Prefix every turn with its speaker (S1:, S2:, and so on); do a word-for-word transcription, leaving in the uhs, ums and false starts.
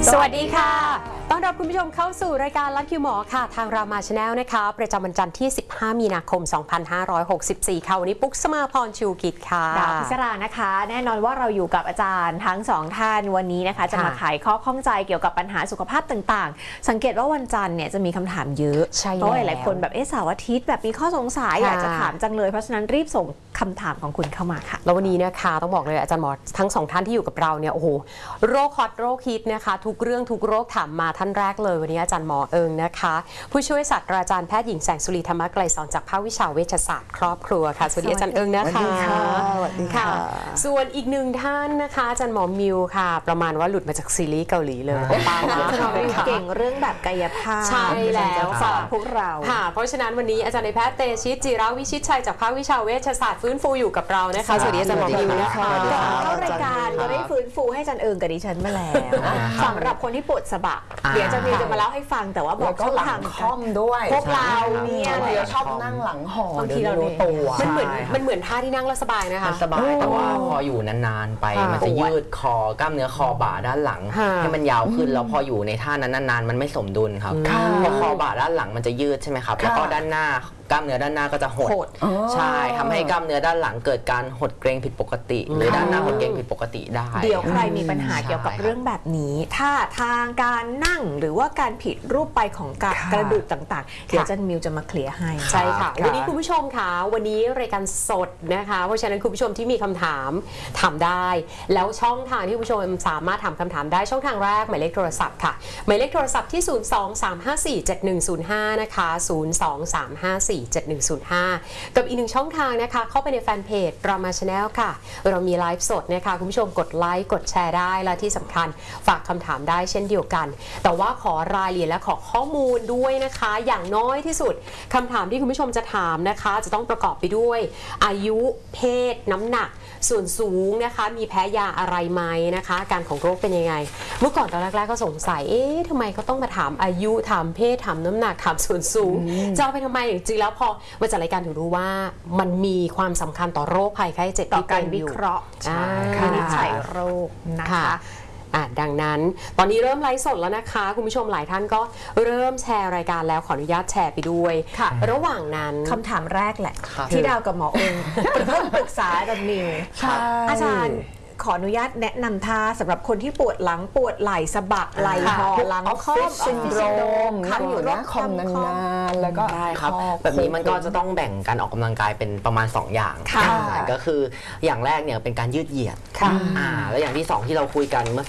S1: สวัสดีค่ะต้อนรับคุณผู้ชมเข้าสู่รายการลัดคิวหมอค่ะทางรามาชาแนลนะคะประจำวันจันทร์ที่สิบห้ามีนาคมสองพันห้าร้อยหกสิบสี่ค่ะวันนี้ปุ๊กสมาพรชูกิจค่ะ
S2: ดาวพิศรานะคะแน่นอนว่าเราอยู่กับอาจารย์ทั้งสองท่านวันนี้นะคะจะมาไขข้อข้องใจเกี่ยวกับปัญหาสุขภาพต่างๆสังเกตว่าวันจันทร์เนี่ยจะมีคำถามเยอะเพราะหลายคนแบบเอ๊ะเสาร์อาทิตย์แบบมีข้อสงสัยอยากจะถามจังเลยเพราะฉะนั้นรีบส่งคำถามของคุณเข้ามาค่ะ
S1: แล้ววันนี้นะคะต้องบอกเลยอาจารย์หมอทั้งสองท่านที่อยู่กับเราเนี่ยโอ้โหโรคฮอตโรคฮิตนะคะทุกเรื่องทุกโรคถามมาท่านแรกเลยวันนี้อาจารย์หมอเอิงนะคะผู้ช่วยศาสตราจารย์แพทย์หญิงแสงสุรีธรรมไกรสอนจากภาควิชาเวชศาสตร์ครอบครัวค่ะสวัสดีอาจารย์เอิงนะคะ
S3: สวัสดีค่ะ
S1: ส่วนอีกหนึ่งท่านนะคะอาจารย์หมอมิวค่ะประมาณว่าหลุดมาจากซีรีส์เกาหลีเลย
S2: ปังมากเก่งเรื่องแบบกายภาพ
S1: ใช่แล้ว
S2: ฝากพวกเรา
S1: ค่ะเพราะฉะนั้นวันนี้อาจารย์นายแพทย์เตชิตจิรวิชิตชัยจากภาควิชาเวชศาสตร์ฟื้นฟูอยู่กับเรานะคะสวัสดีอาจารย์หมอมิวนะคะ
S2: เข้ารายการก็ได้ฟื้นฟูให้อาจารย์เอิงกับดิฉันมาแล้วสำหรับคนที่ปวดสะบักเดี๋ยวอาจารย์มิวจะมาเล่าให้ฟังแต่ว่าบอก
S3: ก็หลังค่อมด้วย
S2: พวกเราเนี่ย
S3: เดี๋ยวชอบนั่งหลังหอบางทีเรา
S1: รู้ตัวมันเหมือนมันเหมือนท่าที่นั่งแล้วสบายนะคะ
S4: สบายแต่ว่าพออยู่นานๆไปมันจะยืดคอกล้ามเนื้อคอบ่าด้านหลังให้มันยาวขึ้นแล้วพออยู่ในท่านั้นนานๆมันไม่สมดุลครับพอคอบ่าด้านหลังมันจะยืดใช่ไหมครับแล้วก็ด้านหน้ากล้ามเนื้อด้านหน้าก็จะหดใช่ทำให้กล้ามเนื้อด้านหลังเกิดการหดเกร็งผิดปกติหรือด้านหน้าหดเกร็งผิดปกติได้
S2: เดี๋ยวใครมีปัญหาเกี่ยวกับเรื่องแบบนี้ท่าทางการนั่งหรือว่าการผิดรูปไปของกระดูกต่างๆเดี๋ยวอาจารย์มิวจะมาเคลียร์ให้
S1: ใช่ค่ะวันนี้คุณผู้ชมค่ะวันนี้รายการสดนะคะเพราะฉะนั้นคุณผู้ชมที่มีคำถามถามได้แล้วช่องทางที่คุณผู้ชมสามารถถามคำถามได้ช่องทางแรกหมายเลขโทรศัพท์ค่ะหมายเลขโทรศัพท์ที่ศูนย์ สอง สาม ห้า สี่ เจ็ด หนึ่ง ศูนย์ ห้านะคะศูนย์ สอง สาม ห้า สี่ เจ็ด หนึ่ง ศูนย์ ห้ากับอีกหนึ่งช่องทางนะคะเข้าไปในแฟนเพจรามาชาแนลค่ะเรามีไลฟ์สดนะคะคุณผู้ชมกดไลค์กดแชร์ได้และที่สำคัญฝากคำถามได้เช่นเดียวกันแต่ว่าขอรายละเอียดและขอข้อมูลด้วยนะคะอย่างน้อยที่สุดคำถามที่คุณผู้ชมจะถามนะคะจะต้องประกอบไปด้วยอายุเพศน้ำหนักส่วนสูงนะคะมีแพ้ยาอะไรไหมนะคะอาการของโรคเป็นยังไงเมื่อก่อนตอนแรกๆก็สงสัยเอ๊ะทำไมเขาต้องมาถามอายุถามเพศถามน้ำหนักถามส่วนสูงจะเอาไปทำไมจริงๆแล้วพอมาจัดรายการถึงรู้ว่ามันมีความสำคัญต่อโรคภัยไข้เจ็บที่
S2: การวิเคราะห์วินิจฉัยโรคนะคะ
S1: ดังนั้นตอนนี้เริ่มไลฟ์สดแล้วนะคะคุณผู้ชมหลายท่านก็เริ่มแชร์รายการแล้วขออนุญาตแชร์ไปด้วยระหว่างนั้น
S2: คำถามแรกแหละที่ดาวกับหมอเองเพิ่งปรึกษาอาจารย์มิวอาจารย์ขออนุญาตแนะนำท่าสำหรับคนที่ปวดหลังปวดไหล่สะบักไหล่คอหลังค่อม
S3: ซินโดรมนั่งอยู่หน้าคอมนานๆแล้วก็
S4: ได้ครับแบบนี้มันก็จะต้องแบ่งการออกกำลังกายเป็นประมาณสองอย่างก็คืออย่างแรกเนี่ยเป็นการยืดเหยียดแล้วอย่างที่สองที่เราคุยกันเมื่อ